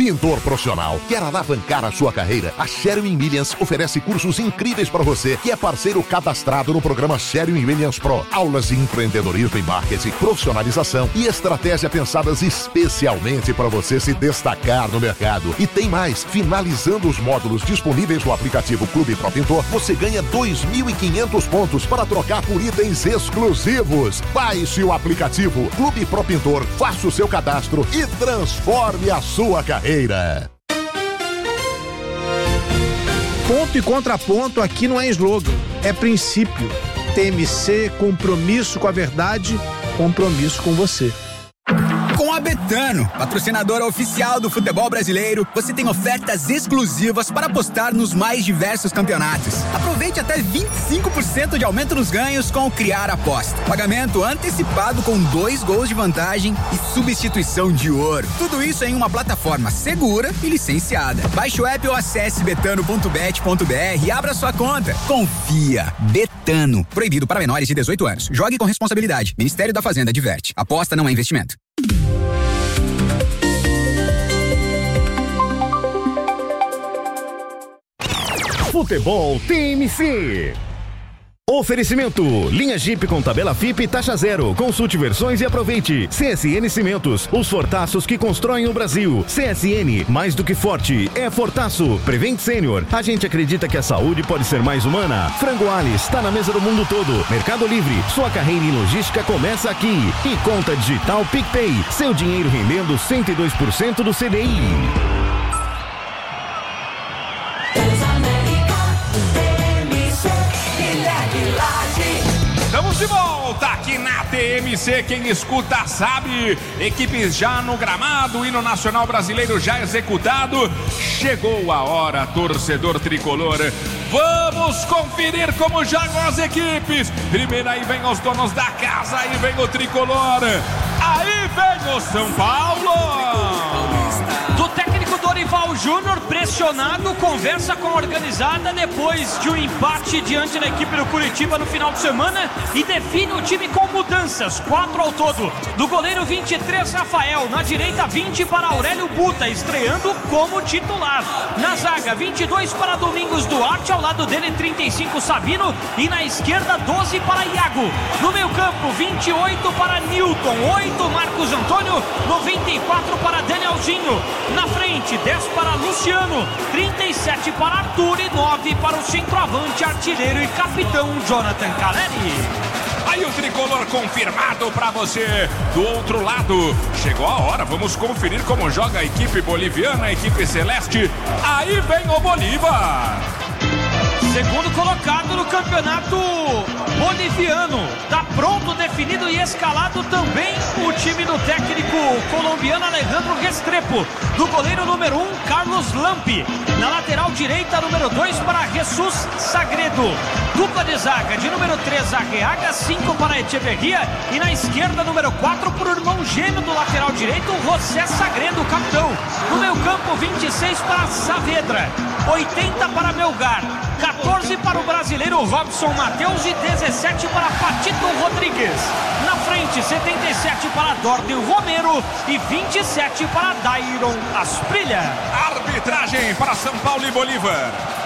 pintor profissional. Quer alavancar a sua carreira? A Sherwin-Williams oferece cursos incríveis para você, que é parceiro cadastrado no programa Sherwin-Williams Pro. Aulas de empreendedorismo e marketing, profissionalização e estratégia pensadas especialmente para você se destacar no mercado. E tem mais, finalizando os módulos disponíveis no aplicativo Clube Pro Pintor, você ganha 2.500 pontos para trocar por itens exclusivos. Baixe o aplicativo Clube Pro Pintor, faça o seu cadastro e transforme a sua carreira. Ponto e contraponto aqui não é slogan, é princípio. TMC, compromisso com a verdade, compromisso com você. Com a Betano, patrocinadora oficial do futebol brasileiro, você tem ofertas exclusivas para apostar nos mais diversos campeonatos. Aproveite até 25% de aumento nos ganhos com o Criar Aposta. Pagamento antecipado com 2 gols de vantagem e substituição de ouro. Tudo isso em uma plataforma segura e licenciada. Baixe o app ou acesse betano.bet.br e abra sua conta. Confia. Betano. Proibido para menores de 18 anos. Jogue com responsabilidade. Ministério da Fazenda adverte. Aposta não é investimento. Futebol TMC. Oferecimento, linha Jeep com tabela FIP taxa zero. Consulte versões e aproveite. CSN Cimentos, os fortaços que constroem o Brasil. CSN, mais do que forte, é fortaço. Prevent Sênior, a gente acredita que a saúde pode ser mais humana. Frango Alice, está na mesa do mundo todo. Mercado Livre, sua carreira em logística começa aqui. E conta digital PicPay, seu dinheiro rendendo 102% do CDI. Estamos de volta aqui na TMC, quem escuta sabe, equipes já no gramado, hino nacional brasileiro já executado, chegou a hora, torcedor tricolor, vamos conferir como jogam as equipes, primeiro aí vem os donos da casa, aí vem o tricolor, aí vem o São Paulo! Do técnico Dorival Júnior, pressionado, conversa com a organizada depois de um empate diante da equipe do Curitiba no final de semana e define o time com mudanças, 4 ao todo. Do goleiro 23, Rafael, na direita 20 para Aurélio Buta, estreando como titular. Na zaga 22 para Domingos Duarte, ao lado dele 35 Sabino e na esquerda 12 para Iago. No meio campo 28 para Nilton, 8 Marcos Antônio, 94 para Danielzinho. Na frente 10 para Luciano, 37 para Arthur e 9 para o centroavante, artilheiro e capitão Jonathan Caleri. Aí o tricolor confirmado pra você. Do outro lado, chegou a hora, vamos conferir como joga a equipe boliviana, a equipe celeste. Aí vem o Bolívar. Segundo colocado no campeonato boliviano. Tá pronto, definido e escalado também o time do técnico colombiano Alejandro Restrepo. Do goleiro número 1, Carlos Lampi. Na lateral direita, número 2 para Jesus Sagredo. Dupla de zaga de número 3, Arreaga, 5 para Echeverria. E na esquerda, número 4, por irmão gêmeo do lateral direito, José Sagredo, capitão. No meio campo, 26 para Saavedra. 80 para Melgar. 14 para o brasileiro Robson Matheus e 17 para Patito Rodrigues. Na frente, 77 para Dordel Romero e 27 para Dairon Asprilha. Arbitragem para São Paulo e Bolívar.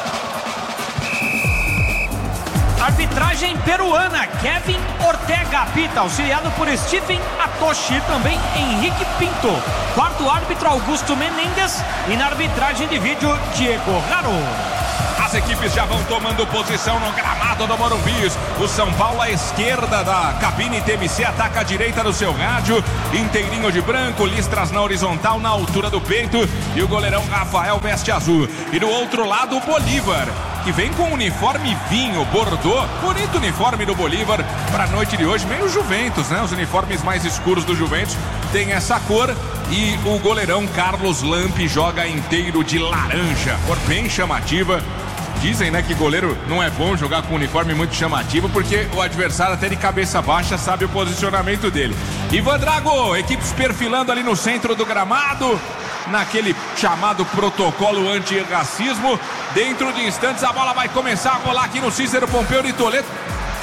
Arbitragem peruana, Kevin Ortega apita, auxiliado por Stephen Atoshi, também Henrique Pinto. Quarto árbitro, Augusto Menendez, e na arbitragem de vídeo, Diego Raro. As equipes já vão tomando posição no gramado do Morumbi. O São Paulo à esquerda da cabine TMC, ataca à direita do seu rádio, inteirinho de branco, listras na horizontal, na altura do peito, e o goleirão Rafael veste azul. E do outro lado o Bolívar, que vem com uniforme vinho, bordô, bonito uniforme do Bolívar para a noite de hoje, meio Juventus, né? Os uniformes mais escuros do Juventus tem essa cor, e o goleirão Carlos Lampi joga inteiro de laranja, cor bem chamativa. Dizem, né, que goleiro não é bom jogar com um uniforme muito chamativo, porque o adversário até de cabeça baixa sabe o posicionamento dele. Ivan Drago, equipes perfilando ali no centro do gramado, naquele chamado protocolo antirracismo. Dentro de instantes a bola vai começar a rolar aqui no Cícero Pompeu de Toledo.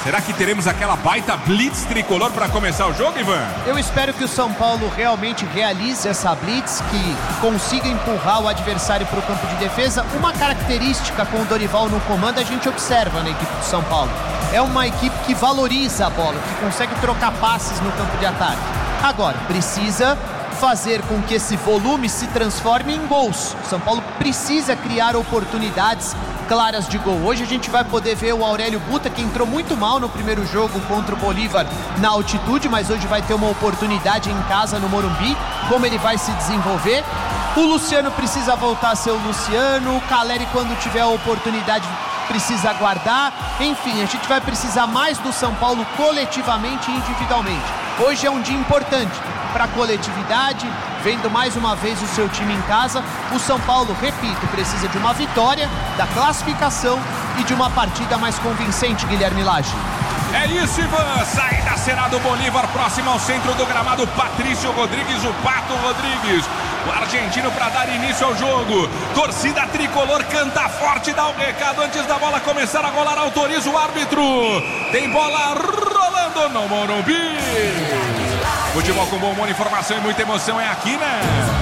Será que teremos aquela baita blitz tricolor para começar o jogo, Ivan? Eu espero que o São Paulo realmente realize essa blitz, que consiga empurrar o adversário para o campo de defesa. Uma característica com o Dorival no comando a gente observa na equipe do São Paulo. É uma equipe que valoriza a bola, que consegue trocar passes no campo de ataque. Agora, precisa fazer com que esse volume se transforme em gols. O São Paulo precisa criar oportunidades claras de gol. Hoje a gente vai poder ver o Aurélio Buta, que entrou muito mal no primeiro jogo contra o Bolívar na altitude, mas hoje vai ter uma oportunidade em casa no Morumbi, como ele vai se desenvolver. O Luciano precisa voltar a ser o Luciano, o Caleri, quando tiver a oportunidade, precisa aguardar. Enfim, a gente vai precisar mais do São Paulo coletivamente e individualmente. Hoje é um dia importante para a coletividade, vendo mais uma vez o seu time em casa. O São Paulo, repito, precisa de uma vitória, da classificação e de uma partida mais convincente, Guilherme Lage. É isso, Ivan. Saída será do Bolívar, próximo ao centro do gramado. Patrício Rodrigues, o Pato Rodrigues, o argentino, para dar início ao jogo. Torcida tricolor canta forte, dá um recado antes da bola começar a rolar. Autoriza o árbitro. Tem bola rolando no Morumbi. Futebol com bom humor, informação e muita emoção é aqui, né?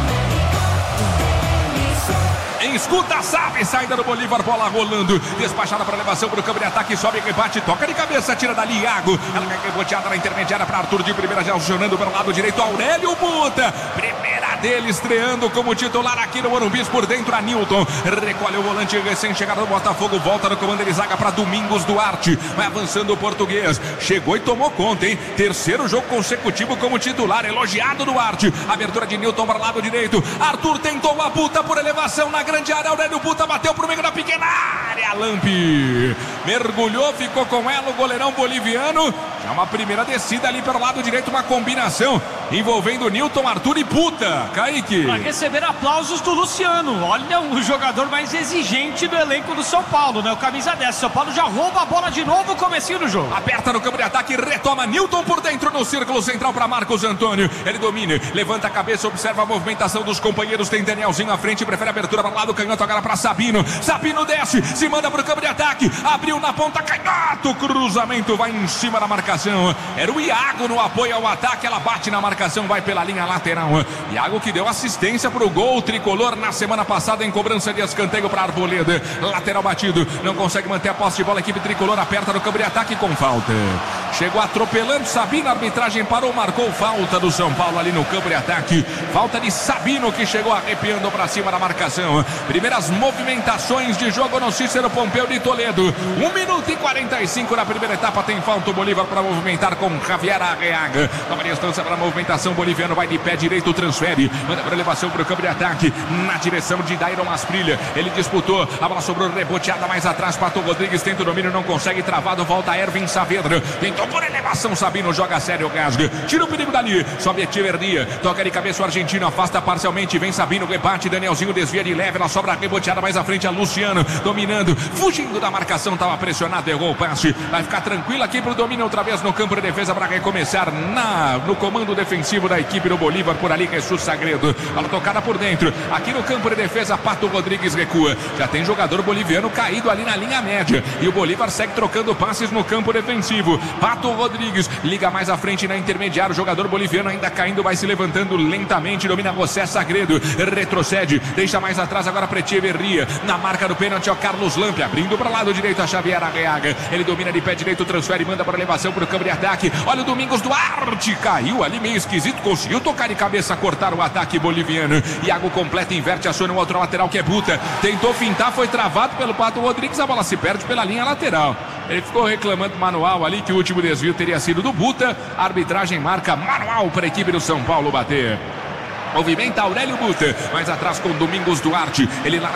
Escuta, sabe, saída do Bolívar, bola rolando, despachada para elevação para o campo de ataque, sobe, rebate, toca de cabeça, tira dali Iago, ela vai reboteada na intermediária para Arthur de primeira, já acionando pelo lado direito, Aurélio Buta, primeira dele, estreando como titular aqui no Morumbi, por dentro a Newton, recolhe o volante recém-chegado do Botafogo, volta no comando, ele zaga para Domingos Duarte, vai avançando o português, chegou e tomou conta, hein, terceiro jogo consecutivo como titular, elogiado Duarte, abertura de Newton para o lado direito, Arthur tentou a Buta por elevação na grande área, Aurélio Buta bateu pro meio da pequena área, Lampi mergulhou, ficou com ela o goleirão boliviano, já uma primeira descida ali pelo lado direito, uma combinação envolvendo Newton, Arthur e Buta. Kaique, para receber aplausos do Luciano, olha o jogador mais exigente do elenco do São Paulo, né? O camisa 10, São Paulo já rouba a bola de novo, comecinho do jogo. Aperta no campo de ataque, retoma Newton por dentro no círculo central para Marcos Antônio, ele domina, levanta a cabeça, observa a movimentação dos companheiros, tem Danielzinho à frente, prefere abertura para o lado canhoto, agora para Sabino, Sabino desce, se manda para o campo de ataque, abriu na ponta, canhoto, cruzamento, vai em cima da marcação, era o Iago no apoio ao ataque, ela bate na marcação, vai pela linha lateral, Iago que deu assistência para o gol tricolor na semana passada em cobrança de escanteio para Arboleda, lateral batido, não consegue manter a posse de bola, a equipe tricolor aperta no campo de ataque com falta, chegou atropelando Sabino, a arbitragem parou, marcou falta do São Paulo ali no campo de ataque, falta de Sabino que chegou arrepiando para cima da marcação, primeiras movimentações de jogo no Cícero Pompeu de Toledo, 1 minuto e 45 na primeira etapa, tem falta o Bolívar para movimentar com Javier Arreaga, toma distância para a movimentação, boliviano vai de pé direito, transfere, manda para elevação para o campo de ataque, na direção de Dairon Asprilha, ele disputou, a bola sobrou reboteada mais atrás, Pato Rodrigues tenta o domínio, não consegue, travado, volta Ervin Saavedra, tentou por elevação, Sabino joga sério, rasga, tira o perigo dali, sobe Echeverria, toca de cabeça o argentino, afasta parcialmente, vem Sabino, rebate, Danielzinho desvia de leve, ela sobra reboteada mais à frente, a Luciano, dominando, fugindo da marcação, estava pressionado, errou o passe, vai ficar tranquilo aqui pro domínio outra vez no campo de defesa para recomeçar no comando defensivo da equipe do Bolívar, por ali Jesus Sagredo, ela tocada por dentro, aqui no campo de defesa, Pato Rodrigues recua, já tem jogador boliviano caído ali na linha média, e o Bolívar segue trocando passes no campo defensivo, Pato Rodrigues liga mais à frente na intermediária, o jogador boliviano ainda caindo, vai se levantando lentamente, domina José Sagredo, retrocede, deixa mais atrás agora para Echeverria, na marca do pênalti é o Carlos Lampe, abrindo para o lado direito a Xavier Arreaga, ele domina de pé direito, transfere, manda para elevação para o campo de ataque, olha o Domingos Duarte, caiu ali meio esquisito, conseguiu tocar de cabeça, cortar o ataque boliviano, Iago completa, inverte, aciona o outro lateral que é Buta, tentou fintar, foi travado pelo Pato Rodrigues, a bola se perde pela linha lateral, ele ficou reclamando manual ali, que o último desvio teria sido do Buta, a arbitragem marca manual para a equipe do São Paulo bater. Movimenta Aurélio Buta, mais atrás com Domingos Duarte, ele lá